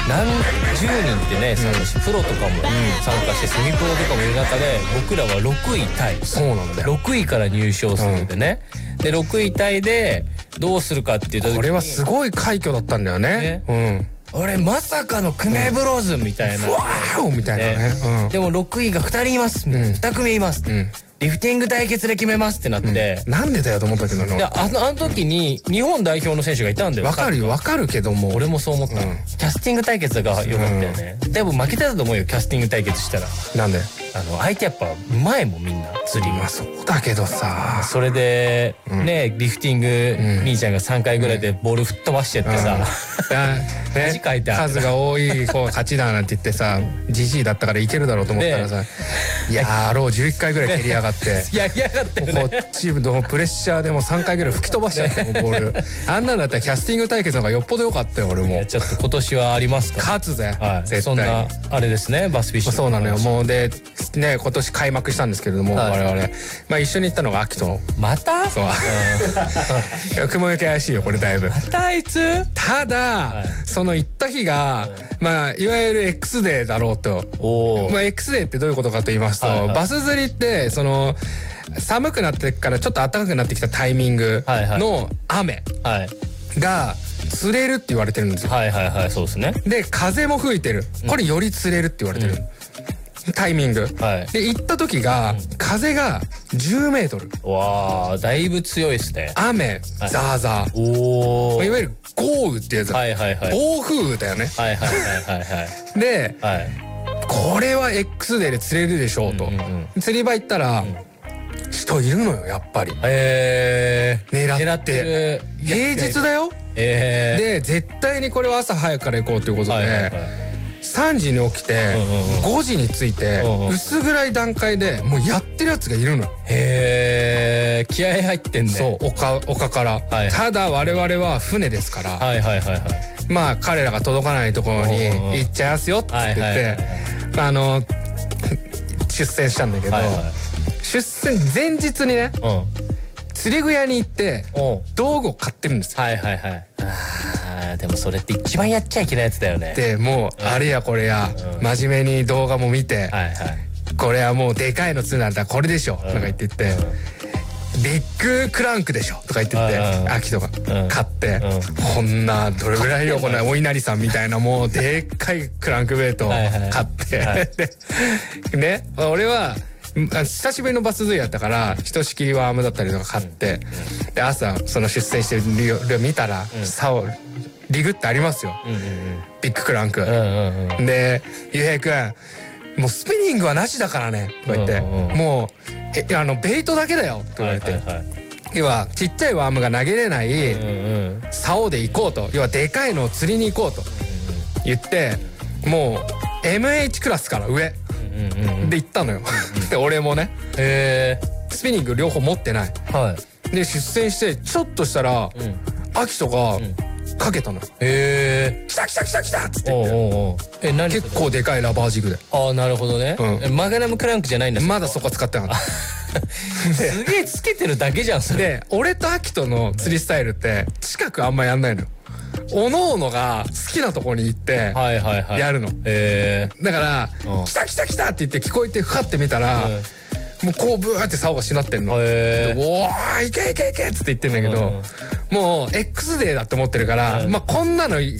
何十人ってね参加して、プロとかも参加して、セミプロとかもいる中で僕らは6位タイ。 そうなんだよ。 6位から入賞するんでね、で6位タイでどうするかっていうと、 これはすごい快挙だったんだよね。 俺まさかのクメブローズみたいな、 わーみたいなね。 でも6位が2人います、2組います、リフティング対決で決めますってなって、 なんでだよと思ったけどな。 あの時に日本代表の選手がいたんだよ。 わかるよ、わかるけども。 俺もそう思った。キャスティング対決が良かったよね。でも負けてたと思うよ、キャスティング対決したら。 なんで？ 相手やっぱうまいもん、みんな釣りが。 そうだけどさ、 それでね、リフティング兄ちゃんが3回ぐらいでボール吹っ飛ばしてってさ、 ね、数が多い方が勝ちだなんて言ってさ、ジジイだったからいけるだろうと思ったらさ、いやーろう11回ぐらい蹴りやがってやりやがってこっちのプレッシャーでも3回ぐらい吹き飛ばしちゃってボール。あんなんだったらキャスティング対決の方がよっぽど良かったよ。俺もちょっと今年はありますか？ 勝つぜ、絶対。 そんなあれですね、バスフィッシュ。 そうなのよ。もうでね、今年開幕したんですけれども、我々まあ一緒に行ったのが秋と。 また？ そう雲行き怪しいよこれだいぶ。 またあいつ？ただその行った日がまあいわゆる X デーだろうと。まあ X デーってどういうことかと言いますと、バス釣りってその寒くなってからちょっと暖かくなってきたタイミングの雨が釣れるって言われてるんですよ。 そうですね。 で風も吹いてる、これより釣れるって言われてる、タイミングで行った時が風が10メートル。 わあ、だいぶ強いですね。 雨ザーザー、いわゆる豪雨ってやつ。暴風雨だよね。でこれは X デーで釣れるでしょうと。釣り場行ったら人いるのよやっぱり。狙って平日だよ。で絶対にこれは朝早くから行こうということで3時に起きて5時に着いて薄暗い段階でもうやってるやつがいるの。 気合入ってんね。 そう丘から。ただ我々は船ですからまあ彼らが届かないところに行っちゃいますよって言って出船したんだけど、出船前日にね釣り具屋に行って道具を買ってるんですよ。 でもそれって一番やっちゃいけないやつだよね。 でもうあれやこれや真面目に動画も見て、これはもうでかいの釣るなんだこれでしょとか言ってビッグクランクでしょとか言って秋とか買ってこんなどれぐらいよこんなお稲荷さんみたいなもうでっかいクランクベイトを買ってね、俺は久しぶりのバス釣りやったからひとしきりワームだったりとか買ってで朝その出船してる量見たら竿リグってありますよ、ビッグクランクで「ゆうへいくんもうスピニングはなしだからね」とか言って「もうベイトだけだよ」と言われて要はちっちゃいワームが投げれない竿で行こうと、要はでかいのを釣りに行こうと言ってもう MH クラスから上で行ったのよで俺もねスピニング両方持ってないで出船してちょっとしたらアキトがかけたの。来た来た来た来たっつって言って結構でかいラバージグで。 ああなるほどね。マグナムクランクじゃないんだ。 まだそこは使ってなかったすげえつけてるだけじゃんそれ。 で俺とアキトの釣りスタイルって近くあんまやんないのよ。おのおのが好きなとこに行ってやるの。だから「来た来た来た」って言って聞こえてかってみたらもうこうブワーって竿がしなってんの。おーいけいけいけっつって言ってんだけどもう X デーだって思ってるからまあこんなの